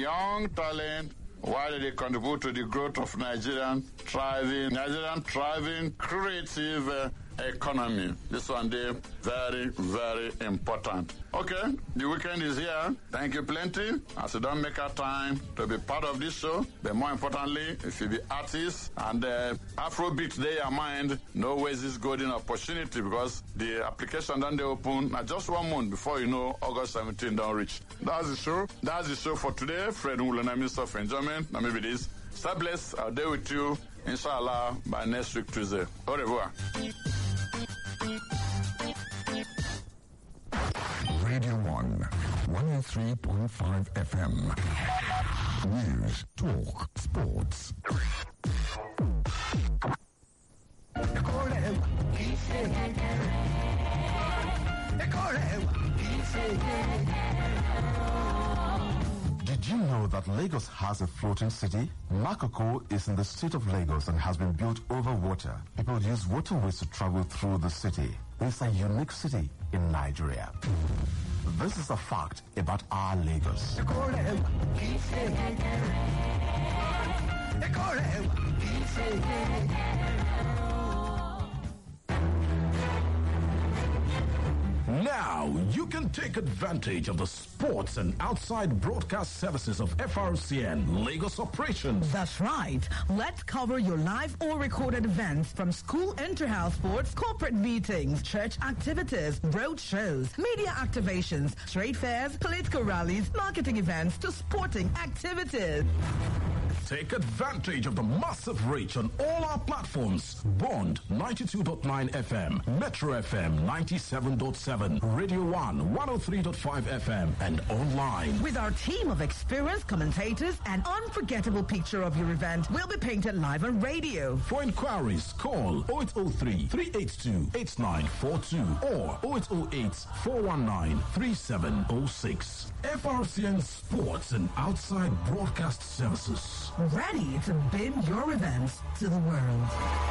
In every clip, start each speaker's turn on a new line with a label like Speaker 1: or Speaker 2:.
Speaker 1: young talent, while they contribute to the growth of Nigerian thriving creative economy. This one day, very, very important. Okay, the weekend is here. Thank you plenty. As you don't make our time to be part of this show, but more importantly, if you be artists and Afrobeat they your mind, no ways is golden opportunity because the application done they open just 1 month before you know August 17 don't reach. That's the show. That's the show for today. Fred Ulana, Minister of Enjoyment. Now maybe this. Stay blessed. I'll be with you, inshallah, by next week Tuesday. Au revoir.
Speaker 2: Radio 1, 103.5 FM. News, talk, sports. Did you know that Lagos has a floating city? Makoko is in the state of Lagos and has been built over water. People use waterways to travel through the city. It's a unique city in Nigeria. This is a fact about our Lagos.
Speaker 3: Now you can take advantage of the sports and outside broadcast services of FRCN Lagos operations.
Speaker 4: That's right. Let's cover your live or recorded events from school inter-house sports, corporate meetings, church activities, road shows, media activations, trade fairs, political rallies, marketing events to sporting activities.
Speaker 3: Take advantage of the massive reach on all our platforms. Bond 92.9 FM, Metro FM 97.7, Radio 1 103.5 FM, and online.
Speaker 4: With our team of experienced commentators, an unforgettable picture of your event will be painted live on radio.
Speaker 3: For inquiries, call 0803-382-8942 or 0808-419-3706. FRCN Sports and Outside Broadcast Services.
Speaker 4: Ready to beam your events to the world.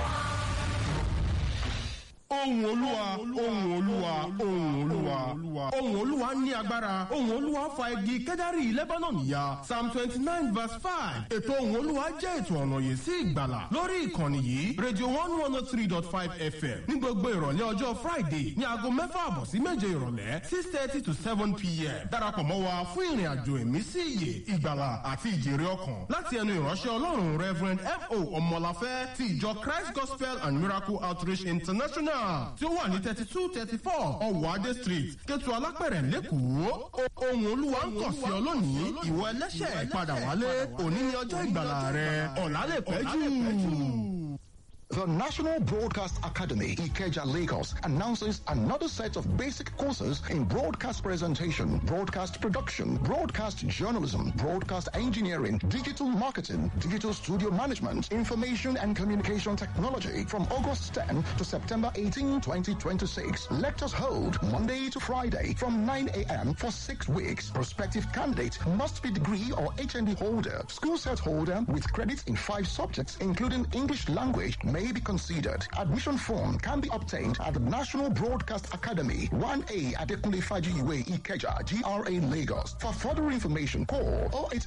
Speaker 5: Ohùn Olúwa, ohùn Olúwa, ohùn Olúwa. Ohùn Olúwa ní agbára. Ohùn Olúwa fa igi kẹ́dárì Lebanon ya. Psalm 29 verse 5. Ètò Ohùn Olúwa jẹ́ ètò ọ̀nà yìí sí ìgbàlà. Lórí ìkànnì yìí, Radio 103.5 FM. Ní gbogbo ìrọ̀lẹ́ ọjọ́ Friday ní aago 6:30 sí 7 ìrọ̀lẹ́ 6:30 to 7 p.m. Darapọ̀ mọ́ wa fún ìrìn àjò ẹ̀mí sí ìyè, ìgbàlà àti ìjèrè ọkàn. Láti ẹnu ìránṣẹ́ Ọlọ́run Reverend F.O. Ọmọláfẹ́ ti ìjọ Christ Gospel and Miracle Outreach International. Tí ó wà ní 3234 Ọ̀wọ́adé Street, Kétu Alápẹ̀rẹ̀ lẹ́kọ̀ọ́. Ohùn Olúwa ń kọ̀ sí ọ lónìí. Ìwọ ẹlẹ́ṣẹ̀ padà wálé. Òní ni ọjọ́ ìgbàlà rẹ. Ọ̀la lè pẹ́ jù.
Speaker 6: The National Broadcast Academy, Ikeja, Lagos, announces another set of basic courses in broadcast presentation, broadcast production, broadcast journalism, broadcast engineering, digital marketing, digital studio management, information and communication technology from August 10 to September 18, 2026. Lectures hold Monday to Friday from 9 a.m. for 6 weeks. Prospective candidate must be degree or HND holder, school set holder with credits in 5 subjects, including English language, may be considered. Admission form can be obtained at the National Broadcast Academy, 1A Adekunle Fajiwe Ikeja, GRA Lagos. For further information, call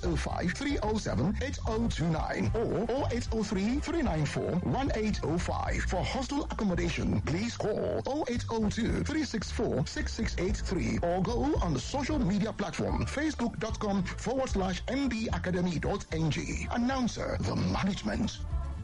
Speaker 6: 0805-307-8029 or 0803-394-1805. For hostel accommodation, please call 0802-364-6683 or go on the social media platform facebook.com/mbacademy.ng. Announcer, the management.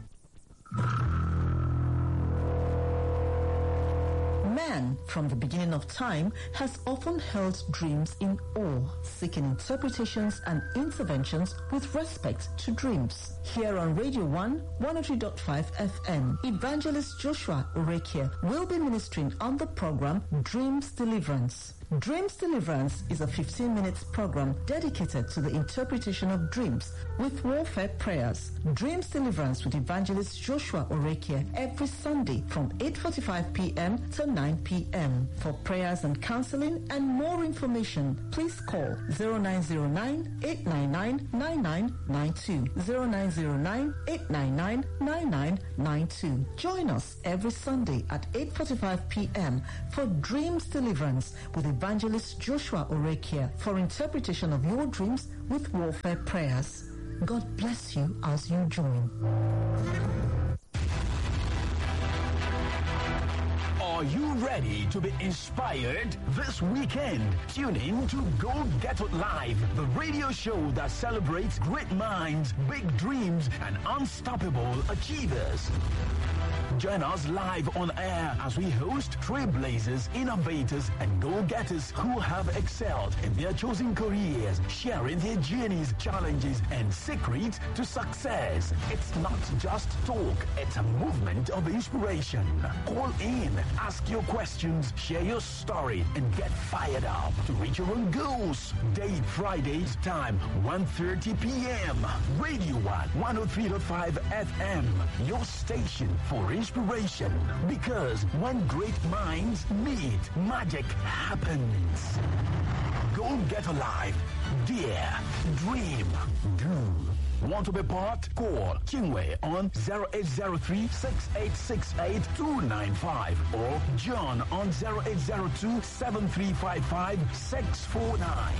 Speaker 4: Man, from the beginning of time, has often held dreams in awe, seeking interpretations and interventions with respect to dreams. Here on Radio 1, 103.5 FM, Evangelist Joshua Orekia will be ministering on the program Dreams Deliverance. Dreams Deliverance is a 15-minute program dedicated to the interpretation of dreams with warfare prayers. Dreams Deliverance with Evangelist Joshua Orekia every Sunday from 8:45 p.m. to 9 p.m. For prayers and counseling and more information, please call 0909-899-9992. 0909-899-9992. Join us every Sunday at 8:45 p.m. for Dreams Deliverance with Evangelist Evangelist Joshua Orekia for interpretation of your dreams with warfare prayers. God bless you as you join.
Speaker 3: Are you ready to be inspired this weekend? Tune in to Go Get It Live, the radio show that celebrates great minds, big dreams, and unstoppable achievers. Join us live on air as we host trailblazers, innovators, and go-getters who have excelled in their chosen careers, sharing their journeys, challenges, and secrets to success. It's not just talk, it's a movement of inspiration. Call in, ask your questions, share your story, and get fired up to reach your own goals. Date Fridays, time 1:30 p.m. Radio 1, 103.5 FM, your station for inspiration. Because when great minds meet, magic happens. Go Get Alive. Dare. Dream. Do. Want to be part? Call Chinwe on 0803-6868-295 or John on 0802-7355-649.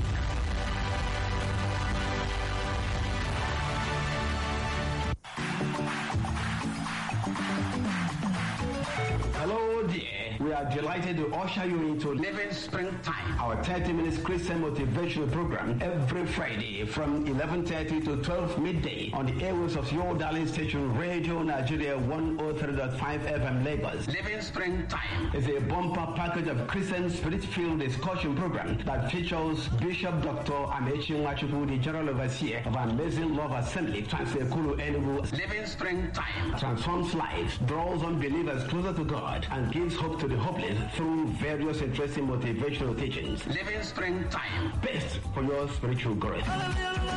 Speaker 7: Hello dear, we are delighted to usher you into Living Springtime, our 30 minutes Christian motivational program every Friday from 11:30 to 12 midday on the airwaves of your darling station Radio Nigeria 103.5 FM Lagos. Living Springtime is a bumper package of Christian spirit-filled discussion program that features Bishop Dr. Amechi Nwachukwu, the General Overseer of Amazing Love Assembly, Transekuru Enugu. Living Springtime transforms lives, draws unbelievers closer to God, and gives hope to the hopeless through various interesting motivational teachings. Living Springtime, best for your spiritual growth.